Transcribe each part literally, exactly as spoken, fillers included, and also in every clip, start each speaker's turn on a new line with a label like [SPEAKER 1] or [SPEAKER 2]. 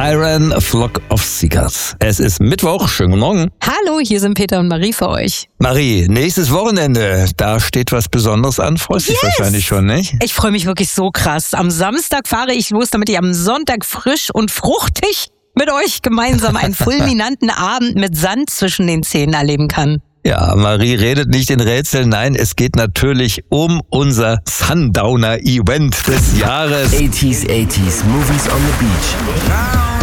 [SPEAKER 1] Iron, a Flock of Seagulls. Es ist Mittwoch, schönen guten Morgen.
[SPEAKER 2] Hallo, hier sind Peter und Marie für euch.
[SPEAKER 1] Marie, nächstes Wochenende, da steht was Besonderes an, freust dich
[SPEAKER 2] Yes!
[SPEAKER 1] wahrscheinlich schon, nicht?
[SPEAKER 2] Ich freue mich wirklich so krass. Am Samstag fahre ich los, damit ich am Sonntag frisch und fruchtig mit euch gemeinsam einen fulminanten Abend mit Sand zwischen den Zähnen erleben kann.
[SPEAKER 1] Ja, Marie redet nicht in Rätseln, nein, es geht natürlich um unser Sundowner-Event des Jahres.
[SPEAKER 3] eighties, eighties, Movies on the Beach.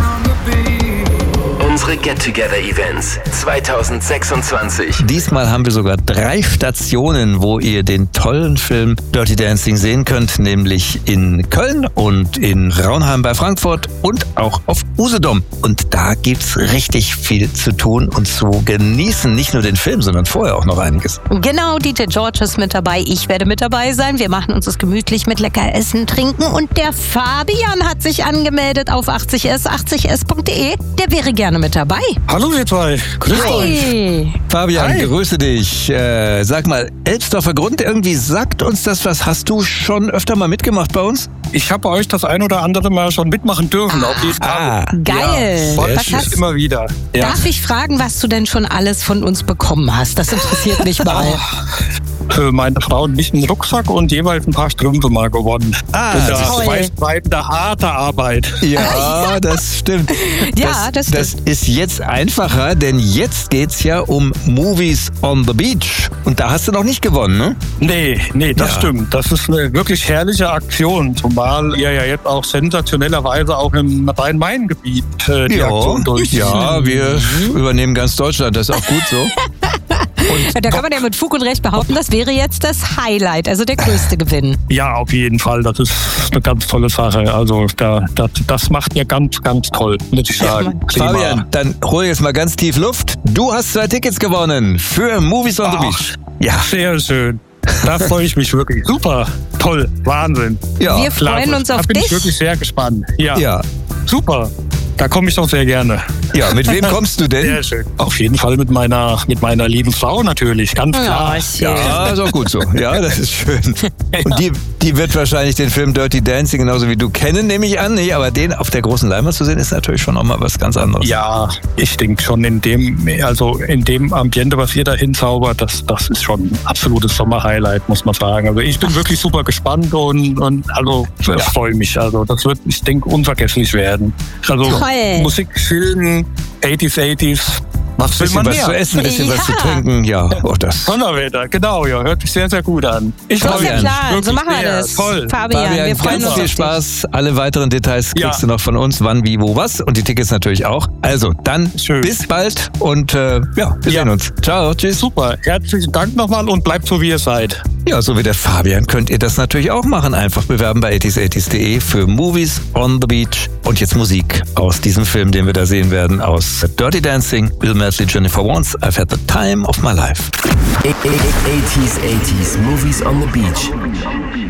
[SPEAKER 3] Unsere Get-Together-Events zwanzig sechsundzwanzig.
[SPEAKER 1] Diesmal haben wir sogar drei Stationen, wo ihr den tollen Film Dirty Dancing sehen könnt, nämlich in Köln und in Raunheim bei Frankfurt und auch auf Usedom. Und da gibt's richtig viel zu tun und zu genießen. Nicht nur den Film, sondern vorher auch noch einiges.
[SPEAKER 2] Genau, D J George ist mit dabei, ich werde mit dabei sein. Wir machen uns das gemütlich mit lecker Essen, Trinken und der Fabian hat sich angemeldet auf achtzig s, achtzig s punkt de. Der wäre gerne mit dabei.
[SPEAKER 4] Hallo ihr zwei, grüß euch.
[SPEAKER 2] Hi.
[SPEAKER 1] Fabian,
[SPEAKER 4] Hi.
[SPEAKER 1] grüße dich. Äh, sag mal, Elsdorfer Grund, irgendwie sagt uns das was. Hast du schon öfter mal mitgemacht bei uns?
[SPEAKER 4] Ich habe euch das ein oder andere Mal schon mitmachen dürfen, auf jeden Fall.
[SPEAKER 1] Ah,
[SPEAKER 2] Geil.
[SPEAKER 4] Freut
[SPEAKER 2] Was
[SPEAKER 4] mich
[SPEAKER 2] hast,
[SPEAKER 4] immer wieder. Ja.
[SPEAKER 2] Darf ich fragen, was du denn schon alles von uns bekommen hast? Das interessiert mich mal.
[SPEAKER 4] Für meine Frau nicht einen Rucksack und jeweils ein paar Strümpfe mal gewonnen.
[SPEAKER 1] Ah,
[SPEAKER 4] das
[SPEAKER 2] toll.
[SPEAKER 4] ist weitbreitende harte Arbeit.
[SPEAKER 1] Ja, das stimmt.
[SPEAKER 2] Ja, das stimmt.
[SPEAKER 1] Das ist jetzt einfacher, denn jetzt geht's ja um Movies on the Beach. Und da hast du noch nicht gewonnen, ne?
[SPEAKER 4] Nee, nee, das
[SPEAKER 1] Ja.
[SPEAKER 4] stimmt. Das ist eine wirklich herrliche Aktion. Zumal ihr ja jetzt auch sensationellerweise auch im Rhein-Main-Gebiet äh, die Aktion durchzieht.
[SPEAKER 1] ja, wir übernehmen ganz Deutschland, das ist auch gut so.
[SPEAKER 2] Da kann man ja mit Fug und Recht behaupten, das wäre jetzt das Highlight, also der größte Gewinn.
[SPEAKER 4] Ja, auf jeden Fall. Das ist eine ganz tolle Sache. Also da, das, das macht ihr ganz, ganz toll, muss ich sagen. Prima.
[SPEAKER 1] Fabian, dann hol jetzt mal ganz tief Luft. Du hast zwei Tickets gewonnen für Movies on the
[SPEAKER 4] Ach.
[SPEAKER 1] Beach. Ja,
[SPEAKER 4] Sehr schön. Da freue ich mich wirklich. Super. Toll. Wahnsinn.
[SPEAKER 1] ja.
[SPEAKER 2] Wir freuen
[SPEAKER 4] Klasse.
[SPEAKER 2] uns auf
[SPEAKER 4] Da bin
[SPEAKER 2] dich.
[SPEAKER 4] ich wirklich sehr gespannt. Ja.
[SPEAKER 1] Ja,
[SPEAKER 4] Super. Da komme ich doch sehr gerne.
[SPEAKER 1] ja. Mit wem kommst du denn?
[SPEAKER 4] Sehr schön. Auf jeden Fall mit meiner, mit meiner lieben Frau natürlich. Ganz klar.
[SPEAKER 2] Oh, schön.
[SPEAKER 1] Ja, ist auch gut so. Ja, das ist schön. Und die, die wird wahrscheinlich den Film Dirty Dancing genauso wie du kennen, nehme ich an. Nee, aber den auf der großen Leinwand zu sehen, ist natürlich schon auch mal was ganz anderes.
[SPEAKER 4] Ja, ich denke schon in dem, also in dem Ambiente, was ihr da hinzaubert, das, das ist schon ein absolutes Sommerhighlight, muss man sagen. Also ich bin wirklich super gespannt und, und also
[SPEAKER 1] Ja.
[SPEAKER 4] freue mich. Also das wird, ich denke, unvergesslich werden. Also
[SPEAKER 2] Toll.
[SPEAKER 4] Musik, Filmen, eighties, eighties. Was will
[SPEAKER 1] Bisschen
[SPEAKER 4] man
[SPEAKER 1] was
[SPEAKER 4] mehr?
[SPEAKER 1] zu essen, ein bisschen was zu
[SPEAKER 2] Ja.
[SPEAKER 1] trinken. Ja, oh, das.
[SPEAKER 4] Donnerwetter, genau, ja, hört sich sehr, sehr gut an. Ich
[SPEAKER 2] So ist
[SPEAKER 4] freue
[SPEAKER 2] der
[SPEAKER 4] mich.
[SPEAKER 2] Plan, so
[SPEAKER 4] Wirklich
[SPEAKER 2] machen wir
[SPEAKER 4] sehr
[SPEAKER 2] das.
[SPEAKER 4] Toll.
[SPEAKER 2] Fabian,
[SPEAKER 1] Fabian,
[SPEAKER 2] wir freuen
[SPEAKER 1] ganz
[SPEAKER 2] uns
[SPEAKER 1] viel
[SPEAKER 2] auf dich.
[SPEAKER 1] Spaß. Alle weiteren Details
[SPEAKER 4] Ja.
[SPEAKER 1] kriegst du noch von uns, wann, wie, wo, was. Und die Tickets natürlich auch. Also, dann
[SPEAKER 4] Schön.
[SPEAKER 1] bis bald und äh, ja, wir
[SPEAKER 4] Ja.
[SPEAKER 1] sehen uns. Ciao, tschüss.
[SPEAKER 4] Super, herzlichen Dank nochmal und bleibt so, wie ihr seid.
[SPEAKER 1] Ja, so wie der Fabian könnt ihr das natürlich auch machen. Einfach bewerben bei eighties eighties punkt de für Movies on the Beach. Und jetzt Musik aus diesem Film, den wir da sehen werden, aus Dirty Dancing, Bill Medley, Jennifer Warnes, I've had the time of my life.
[SPEAKER 3] eighties, eighties, Movies on the Beach.